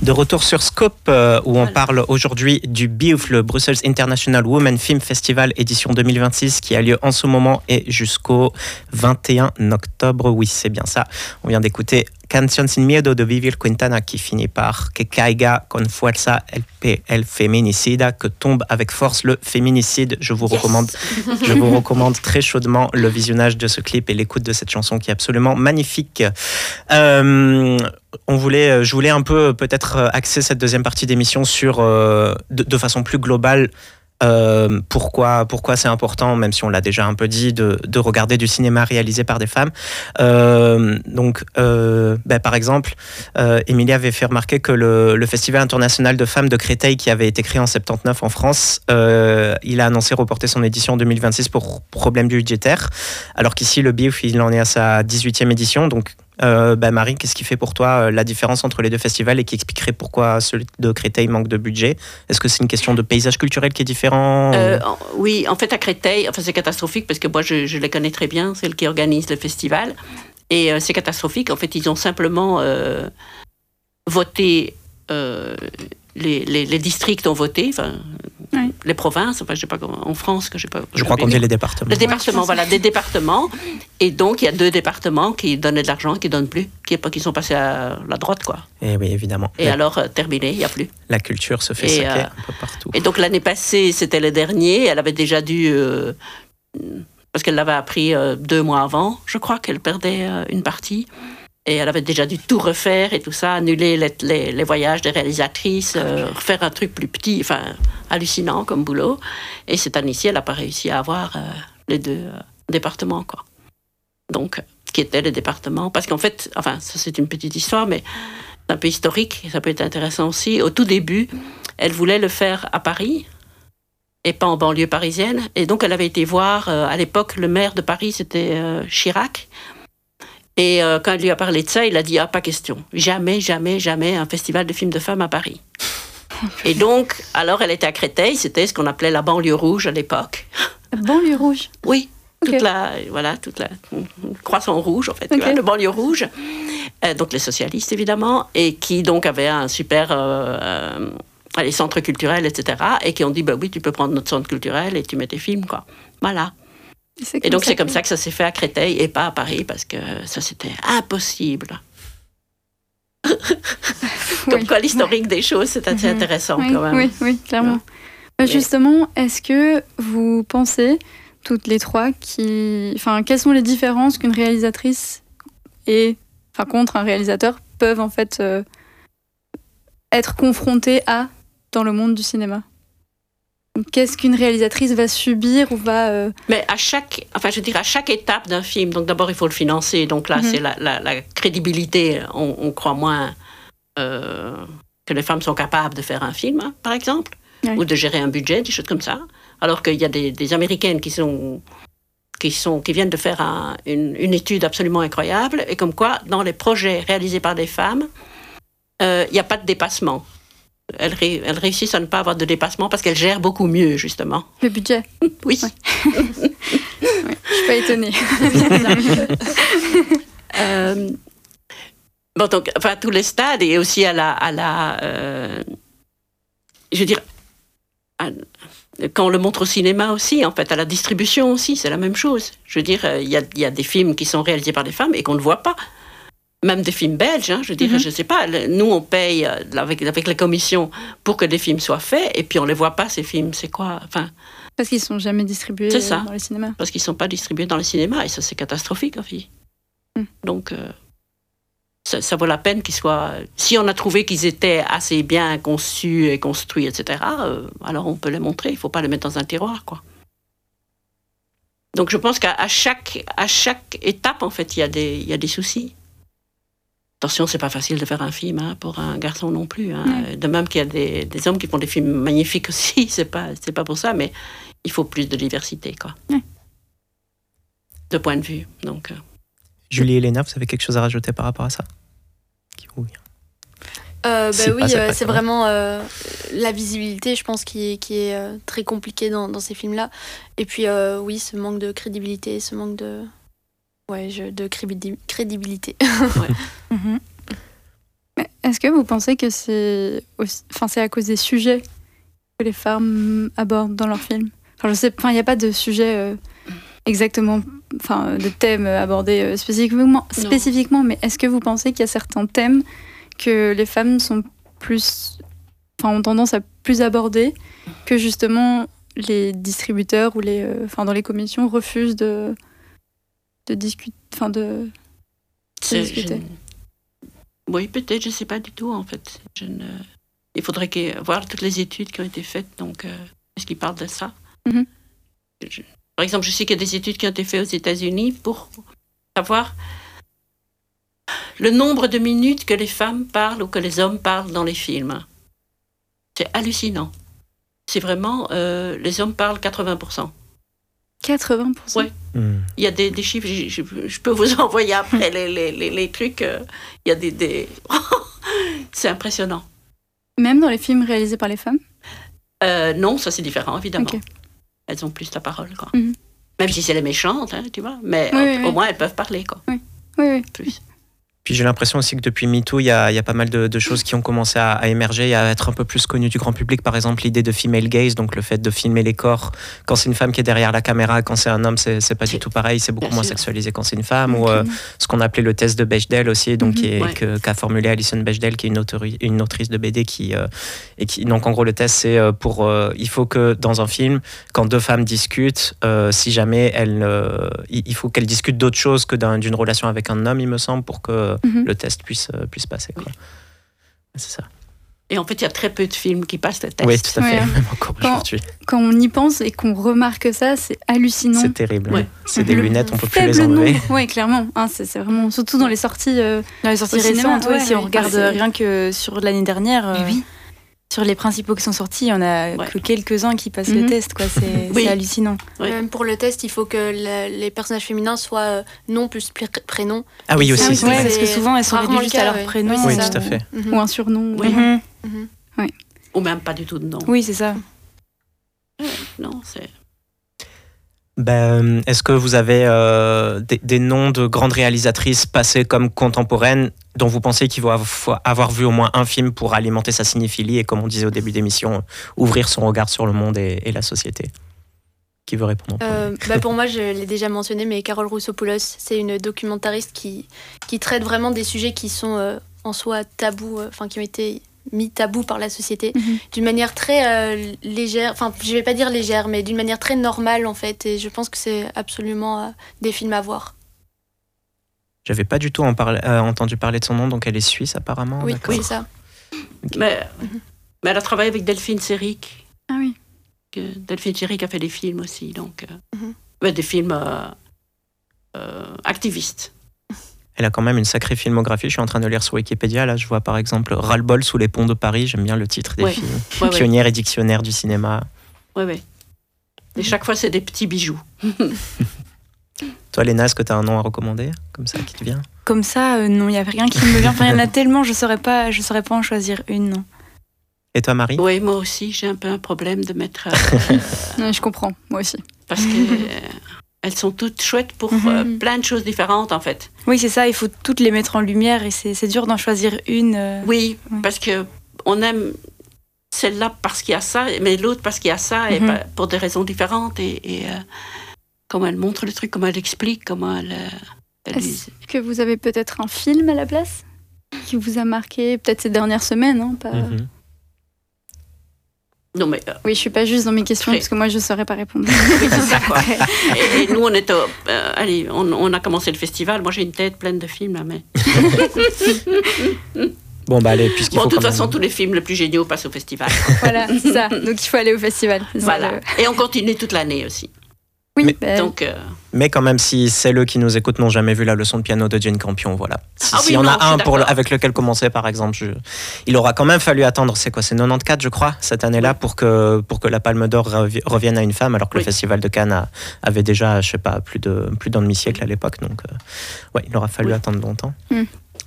De retour sur Scope, où on parle aujourd'hui du BIF, le Brussels International Women Film Festival édition 2026, qui a lieu en ce moment et jusqu'au 21 octobre. Oui, c'est bien ça. On vient d'écouter Canción sin miedo de Vivir Quintana, qui finit par Que caiga con fuerza el feminicida, que tombe avec force le féminicide. Je vous recommande très chaudement le visionnage de ce clip et l'écoute de cette chanson qui est absolument magnifique. Je voulais un peu peut-être axer cette deuxième partie d'émission sur, de façon plus globale, pourquoi c'est important, même si on l'a déjà un peu dit, de regarder du cinéma réalisé par des femmes. Par exemple, Émilie avait fait remarquer que le Festival international de femmes de Créteil, qui avait été créé en 79 en France, il a annoncé reporter son édition en 2026 pour problème budgétaire, alors qu'ici le BIF il en est à sa 18e édition. Donc Marie, qu'est-ce qui fait pour toi la différence entre les deux festivals et qui expliquerait pourquoi celui de Créteil manque de budget? Est-ce que c'est une question de paysage culturel qui est différent? Oui, en fait à Créteil, c'est catastrophique parce que moi je les connais très bien, c'est eux qui organisent le festival, et c'est catastrophique. En fait, ils ont simplement voté, les districts ont voté, oui. Les provinces, je sais pas comment, en France, que je sais pas. Je crois qu'on dit les départements. Les départements, voilà, des départements. Et donc, il y a 2 départements qui donnaient de l'argent, qui donnent plus, qui sont passés à la droite, quoi. Et oui, évidemment. Et alors, terminé, il n'y a plus. La culture se fait saquer un peu partout. Et donc, l'année passée, c'était le dernier. Elle avait déjà dû, parce qu'elle l'avait appris 2 mois avant, je crois qu'elle perdait une partie. Et elle avait déjà dû tout refaire et tout ça, annuler les voyages des réalisatrices, refaire un truc plus petit, hallucinant comme boulot. Et cette année-ci, elle n'a pas réussi à avoir les 2 départements, quoi. Donc, qui étaient les départements. Parce qu'en fait, ça c'est une petite histoire, mais c'est un peu historique, et ça peut être intéressant aussi. Au tout début, elle voulait le faire à Paris, et pas en banlieue parisienne. Et donc, elle avait été voir, à l'époque, le maire de Paris, c'était Chirac. Et quand elle lui a parlé de ça, il a dit « Ah, pas question. Jamais, jamais, jamais un festival de films de femmes à Paris. » Et donc, alors elle était à Créteil, c'était ce qu'on appelait la banlieue rouge à l'époque. La banlieue rouge? Oui, okay. toute la croissant rouge, en fait, okay. Le banlieue rouge. Donc les socialistes, évidemment, et qui donc avaient un super... les centres culturels, etc., et qui ont dit « oui, tu peux prendre notre centre culturel et tu mets tes films, quoi. » Voilà. Et donc, c'est comme ça que ça s'est fait à Créteil et pas à Paris, parce que ça, c'était impossible. Comme quoi, l'historique des choses, c'est assez intéressant, quand même. Oui, clairement. Justement, est-ce que vous pensez, toutes les trois, quelles sont les différences qu'une réalisatrice contre un réalisateur peuvent, en fait, être confrontées à dans le monde du cinéma? Qu'est-ce qu'une réalisatrice va subir ou va... Mais à chaque étape d'un film, donc d'abord il faut le financer, donc là c'est la crédibilité, on croit moins que les femmes sont capables de faire un film, par exemple, ou de gérer un budget, des choses comme ça, alors qu'il y a des Américaines qui viennent de faire une étude absolument incroyable, et comme quoi, dans les projets réalisés par des femmes, il n'y a pas de dépassement. Elles réussissent à ne pas avoir de dépassement parce qu'elles gèrent beaucoup mieux, justement. Le budget? Oui. Ouais. Je ne suis pas étonnée. Donc, à tous les stades, et aussi quand on le montre au cinéma aussi, en fait, à la distribution aussi, c'est la même chose. Je veux dire, il y a des films qui sont réalisés par des femmes et qu'on ne voit pas. Même des films belges, je sais pas, nous on paye avec les commissions pour que des films soient faits, et puis on les voit pas, ces films, c'est quoi? Parce qu'ils sont jamais distribués dans les cinémas. Parce qu'ils sont pas distribués dans les cinémas, et ça c'est catastrophique, en fait. Donc, ça vaut la peine qu'ils soient... Si on a trouvé qu'ils étaient assez bien conçus et construits, etc., alors on peut les montrer, il faut pas les mettre dans un tiroir, quoi. Donc je pense qu'à chaque étape, en fait, il y a des soucis. Attention, c'est pas facile de faire un film pour un garçon non plus. De même qu'il y a des hommes qui font des films magnifiques aussi, c'est pas pour ça, mais il faut plus de diversité, quoi. De point de vue. Donc. Julie et Léna, vous avez quelque chose à rajouter par rapport à ça? Oui, c'est vraiment la visibilité, je pense, qui est très compliquée dans ces films-là. Et puis, ce manque de crédibilité, ce manque de crédibilité. Mais Est-ce que vous pensez que c'est à cause des sujets que les femmes abordent dans leurs films? Enfin, je sais, il n'y a pas de sujet exactement, de thème abordé spécifiquement, mais est-ce que vous pensez qu'il y a certains thèmes que les femmes sont ont tendance à plus aborder, que justement les distributeurs ou dans les commissions refusent de discuter, discuter. Oui, peut-être, je ne sais pas du tout en fait. Il faudrait voir toutes les études qui ont été faites, donc est-ce qu'ils parlent de ça? Par exemple, je sais qu'il y a des études qui ont été faites aux États-Unis pour savoir le nombre de minutes que les femmes parlent ou que les hommes parlent dans les films. C'est hallucinant. C'est vraiment, les hommes parlent 80%. 80%? Oui. Il y a des chiffres, je peux vous envoyer après les trucs. Il y a des... C'est impressionnant. Même dans les films réalisés par les femmes? Non, ça c'est différent, évidemment. Okay. Elles ont plus la parole, quoi. Même si c'est les méchantes, hein, tu vois. Mais au moins, elles peuvent parler, quoi. Oui. Plus. Puis j'ai l'impression aussi que depuis MeToo, il y a pas mal de choses qui ont commencé à émerger et à être un peu plus connues du grand public. Par exemple, l'idée de female gaze, donc le fait de filmer les corps quand c'est une femme qui est derrière la caméra, quand c'est un homme, c'est pas du tout pareil. C'est beaucoup moins sexualisé quand c'est une femme. Ou ce qu'on appelait le test de Bechdel aussi, donc qu'a formulé Alison Bechdel, qui est une autrice de BD qui donc en gros le test c'est il faut que dans un film, quand deux femmes discutent, si jamais il faut qu'elles discutent d'autre chose que d'une relation avec un homme, il me semble, pour que le test puisse passer, quoi. C'est ça. Et en fait, il y a très peu de films qui passent le test. Oui, tout à fait, même encore aujourd'hui. Quand on y pense et qu'on remarque ça, c'est hallucinant. C'est terrible. Ouais. C'est des lunettes, on peut plus les enlever. Oui, clairement. C'est vraiment, surtout dans les sorties récentes. Si on regarde rien que sur l'année dernière. Oui. Sur les principaux qui sont sortis, il y en a que quelques-uns qui passent le test, quoi. C'est hallucinant. Même pour le test, il faut que les personnages féminins soient nom plus prénom. Ah oui, aussi. Parce que souvent, elles sont réduites juste à leur prénom. Oui, tout à fait. Ou un surnom. Oui. Ou même pas du tout de nom. Oui, c'est ça. Non, c'est... Est-ce que vous avez des noms de grandes réalisatrices passées comme contemporaines dont vous pensez qu'il faut avoir vu au moins un film pour alimenter sa cinéphilie et, comme on disait au début d'émission, ouvrir son regard sur le monde et la société? Qui veut répondre? Pour moi, je l'ai déjà mentionné, mais Carole Roussopoulos, c'est une documentariste qui traite vraiment des sujets qui sont en soi tabous, qui ont été mis tabou par la société, d'une manière très légère, je vais pas dire légère, mais d'une manière très normale en fait, et je pense que c'est absolument des films à voir. J'avais pas du tout entendu parler de son nom, donc elle est suisse apparemment. Oui, c'est ça. Okay. Mais elle a travaillé avec Delphine Seyrig. Ah oui. Delphine Seyrig a fait des films aussi, donc des films activistes. Elle a quand même une sacrée filmographie. Je suis en train de lire sur Wikipédia. Là, je vois par exemple Ras-le-bol sous les ponts de Paris. J'aime bien le titre des films. Pionnière et dictionnaire du cinéma. Oui. Et chaque fois, c'est des petits bijoux. Toi, Léna, est-ce que tu as un nom à recommander, comme ça, qui te vient? Comme ça, non, il n'y a rien qui me vient. Il y en a tellement, je ne saurais pas en choisir une, non. Et toi, Marie? Oui, moi aussi, j'ai un peu un problème de mettre... Je comprends, moi aussi. Parce que... Elles sont toutes chouettes pour plein de choses différentes, en fait. Oui, c'est ça, il faut toutes les mettre en lumière et c'est dur d'en choisir une. Oui, parce qu'on aime celle-là parce qu'il y a ça, mais l'autre parce qu'il y a ça, et pour des raisons différentes. Et comment elle montre le truc, comment elle explique, comment elle... Est-ce que vous avez peut-être un film à la place qui vous a marqué, peut-être ces dernières semaines, hein, pas... Non, mais oui, je suis pas juste dans mes questions parce que moi je saurais pas répondre. Oui, c'est ça, quoi. Et nous on est on a commencé le festival. Moi j'ai une tête pleine de films là, mais. Allez, puisqu'il faut. De toute façon, tous les films les plus géniaux passent au festival. Voilà, c'est ça. Donc il faut aller au festival. Voilà. Et on continue toute l'année aussi. Oui, mais quand même, si celles qui nous écoutent n'ont jamais vu la leçon de piano de Jane Campion, voilà. S'il y en a un avec lequel commencer, par exemple, il aura quand même fallu attendre, c'est 94, je crois, cette année-là, pour que la Palme d'Or revienne à une femme, alors que le Festival de Cannes avait déjà, je sais pas, plus d'un demi-siècle à l'époque. Donc, il aura fallu attendre longtemps.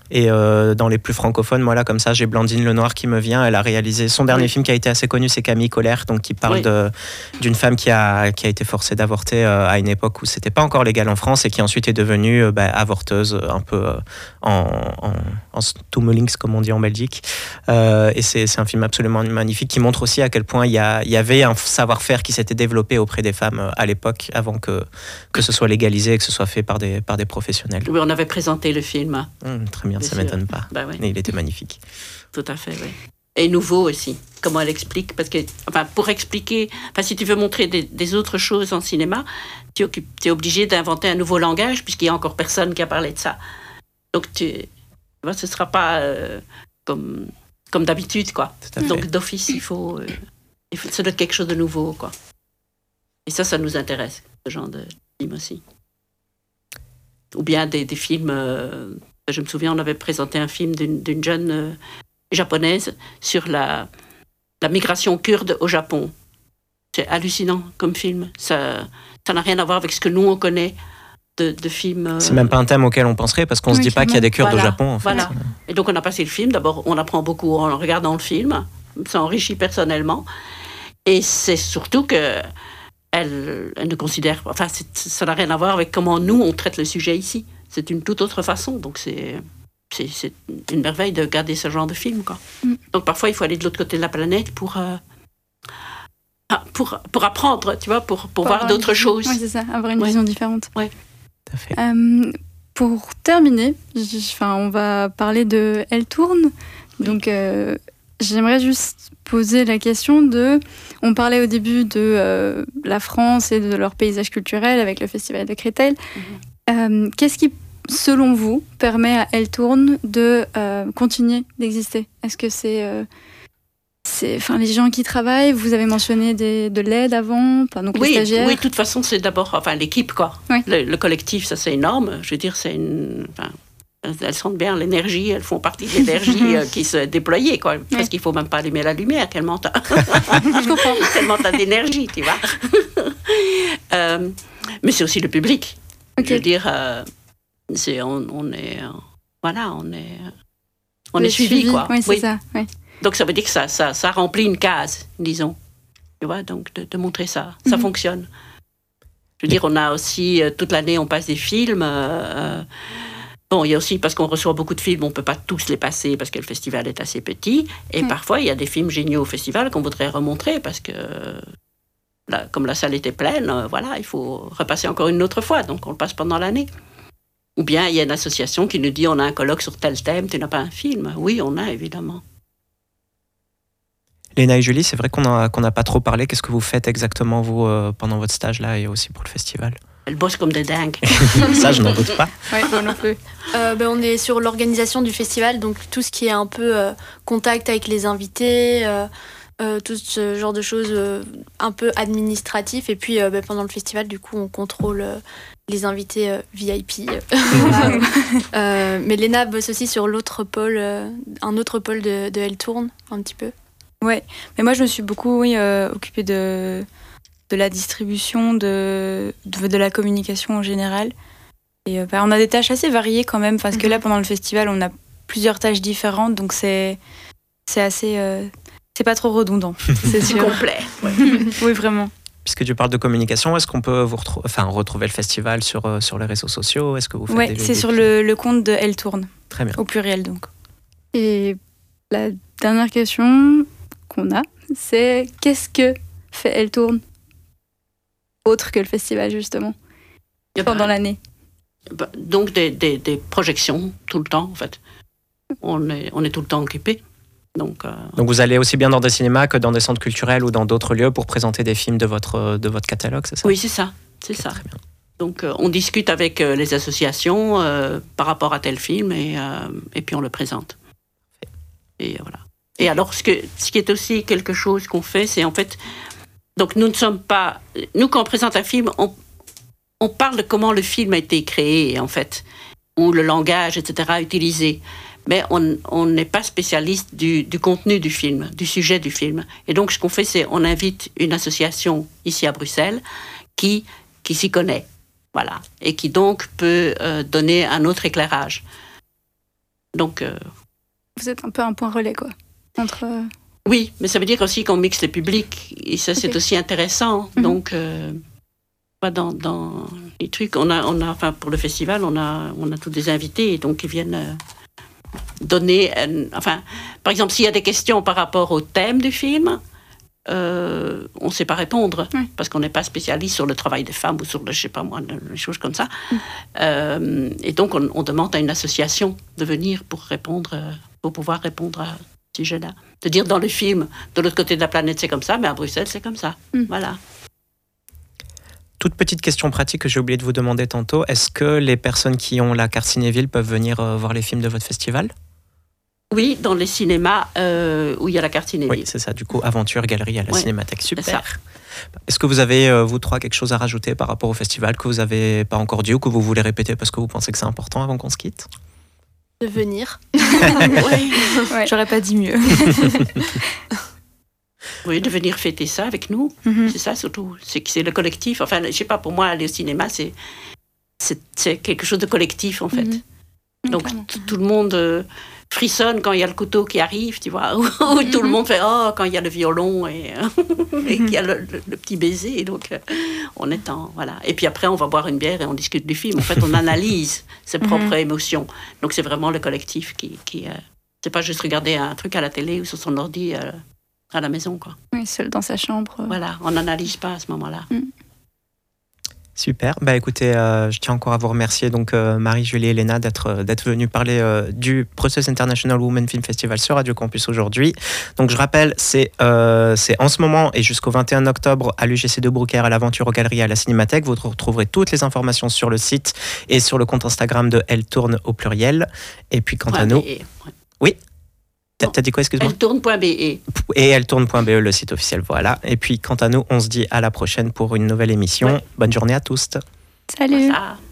Et dans les plus francophones, moi là, comme ça, j'ai Blandine Lenoir qui me vient. Elle a réalisé son dernier film qui a été assez connu, c'est Camille Colère, donc qui parle d'une femme qui a été forcée d'avorter à une époque où c'était pas encore légal en France et qui ensuite est devenue avorteuse un peu en stommelings, comme on dit en Belgique. Et c'est un film absolument magnifique qui montre aussi à quel point il y avait un savoir-faire qui s'était développé auprès des femmes à l'époque, avant que ce soit légalisé et que ce soit fait par des professionnels. Oui, on avait présenté le film. Très bien, ça ne m'étonne pas. Il était magnifique. Tout à fait, oui. Et nouveau aussi, comment elle explique. Parce que, pour expliquer, si tu veux montrer des autres choses en cinéma, tu es obligé d'inventer un nouveau langage, puisqu'il n'y a encore personne qui a parlé de ça. Donc, ce ne sera pas comme d'habitude, quoi. Donc, d'office, il faut ça doit être quelque chose de nouveau, quoi. Et ça nous intéresse, ce genre de film aussi. Ou bien des films... je me souviens, on avait présenté un film d'une jeune japonaise sur la migration kurde au Japon. C'est hallucinant comme film. Ça n'a rien à voir avec ce que nous, on connaît de films... C'est même pas un thème auquel on penserait, parce qu'on ne se dit pas qu'il y a des Kurdes au Japon, en fait. Voilà. Et donc, on a passé le film. D'abord, on apprend beaucoup en regardant le film. Ça enrichit personnellement. Et c'est surtout que elle ne considère... ça n'a rien à voir avec comment nous, on traite le sujet ici. C'est une toute autre façon. Donc, c'est une merveille de regarder ce genre de film, quoi. Donc, parfois, il faut aller de l'autre côté de la planète pour apprendre, tu vois, pour voir d'autres choses. Oui, c'est ça, avoir une vision différente. Oui, tout à fait. Pour terminer, on va parler de Elle tourne. Donc, j'aimerais juste poser la question de... On parlait au début de la France et de leur paysage culturel avec le festival de Créteil. Qu'est-ce qui, selon vous, permet à Elle tourne de continuer d'exister? Est-ce que c'est les gens qui travaillent? Vous avez mentionné de l'aide avant, donc les stagiaires. Oui, de toute façon, c'est d'abord l'équipe, quoi. Oui. Le collectif, ça c'est énorme. Je veux dire, elles sentent bien l'énergie, elles font partie de l'énergie qui se déployait, quoi. Oui. Parce qu'il ne faut même pas allumer la lumière, tellement je comprends. Tellement t'as d'énergie, tu vois. Mais c'est aussi le public. Okay. Je veux dire, on est suivi, quoi. Oui, c'est ça. Oui. Donc ça veut dire que ça remplit une case, disons. Tu vois, donc de montrer ça fonctionne. Je veux dire, on a aussi, toute l'année, on passe des films. Bon, il y a aussi, parce qu'on reçoit beaucoup de films, on ne peut pas tous les passer parce que le festival est assez petit. Et parfois, il y a des films géniaux au festival qu'on voudrait remontrer parce que, comme la salle était pleine, il faut repasser encore une autre fois. Donc, on le passe pendant l'année. Ou bien, il y a une association qui nous dit, on a un colloque sur tel thème, tu n'as pas un film? Oui, on a, évidemment. Léna et Julie, c'est vrai qu'on n'a pas trop parlé. Qu'est-ce que vous faites exactement, vous, pendant votre stage là et aussi pour le festival? Elles bossent comme des dingues. Ça, je n'en doute pas. Oui, moi non plus. On est sur l'organisation du festival, donc tout ce qui est un peu contact avec les invités, tout ce genre de choses un peu administratif. Et puis, pendant le festival, du coup, on contrôle les invités VIP. Mais Léna bosse aussi sur l'autre pôle, un autre pôle de Elle tourne, un petit peu. Ouais, mais moi je me suis beaucoup occupée de la distribution, de la communication en général. Et on a des tâches assez variées quand même, parce que là pendant le festival on a plusieurs tâches différentes, donc c'est assez... c'est pas trop redondant, c'est sûr. Complet. Ouais. Oui, vraiment. Puisque tu parles de communication, est-ce qu'on peut retrouver le festival sur les réseaux sociaux? Est-ce que vous faites ouais, c'est sur le compte de Elle tourne. Très bien. Au pluriel donc. Et la dernière question qu'on a, c'est qu'est-ce que fait Elle tourne autre que le festival justement pendant l'année? Donc des projections tout le temps en fait. On est tout le temps occupé. Donc vous allez aussi bien dans des cinémas que dans des centres culturels ou dans d'autres lieux pour présenter des films de votre catalogue, c'est ça? Oui, c'est ça. C'est ça. Très bien. Donc on discute avec les associations par rapport à tel film et puis on le présente. Et voilà. Et alors, ce qui est aussi quelque chose qu'on fait, c'est en fait... Donc, nous ne sommes pas... Nous, quand on présente un film, on parle de comment le film a été créé, en fait, ou le langage, etc., utilisé. Mais on n'est pas spécialiste du contenu du film, du sujet du film. Et donc, ce qu'on fait, c'est on invite une association ici à Bruxelles qui s'y connaît, voilà, et qui donc peut donner un autre éclairage. Donc, Vous êtes un peu un point relais, quoi. Entre... oui, mais ça veut dire aussi qu'on mixe les publics, et ça, c'est aussi intéressant. Donc, dans les trucs, on a, enfin, pour le festival, on a tous des invités, donc ils viennent donner... enfin, par exemple, s'il y a des questions par rapport au thème du film, on ne sait pas répondre, parce qu'on n'est pas spécialiste sur le travail des femmes ou sur, je sais pas moi, des choses comme ça. Et donc, on demande à une association de venir pour pouvoir répondre à ce sujet-là. De dire dans le film, de l'autre côté de la planète, c'est comme ça, mais à Bruxelles, c'est comme ça. Voilà. Toute petite question pratique que j'ai oublié de vous demander tantôt. Est-ce que les personnes qui ont la carte Cinéville peuvent venir voir les films de votre festival ? Oui, dans les cinémas où il y a la carte Cinéville. Oui, c'est ça. Du coup, Aventure Galerie à la Cinémathèque. Super. C'est ça. Est-ce que vous avez, vous trois, quelque chose à rajouter par rapport au festival que vous n'avez pas encore dit ou que vous voulez répéter parce que vous pensez que c'est important avant qu'on se quitte ? De venir. Ouais. J'aurais pas dit mieux. Oui, de venir fêter ça avec nous. C'est ça surtout. C'est que c'est le collectif. Enfin, je sais pas, pour moi, aller au cinéma, c'est quelque chose de collectif, en fait. Donc, tout le monde frissonne quand il y a le couteau qui arrive, tu vois. Ou tout le monde fait « Oh !» quand il y a le violon et qu'il y a le petit baiser. Donc, on est en... Voilà. Et puis après, on va boire une bière et on discute du film. En fait, on analyse ses propres émotions. Donc, c'est vraiment le collectif qui c'est pas juste regarder un truc à la télé ou sur son ordi à la maison, quoi. Oui, seul dans sa chambre. Voilà, on n'analyse pas à ce moment-là. Super. Bah écoutez, je tiens encore à vous remercier donc Marie, Julie et Léna d'être venues parler du Brussels International Women Film Festival sur Radio Campus aujourd'hui. Donc je rappelle, c'est en ce moment et jusqu'au 21 octobre à l'UGC de Brucker, à l'Aventure aux Galeries, à la Cinémathèque. Vous retrouverez toutes les informations sur le site et sur le compte Instagram de Elle Tourne au pluriel. Et puis quant à nous... Oui. T'as dit quoi, excuse-moi ? Elletourne.be. Et elletourne.be, le site officiel, voilà. Et puis, quant à nous, on se dit à la prochaine pour une nouvelle émission. Bonne journée à tous. Salut. Voilà.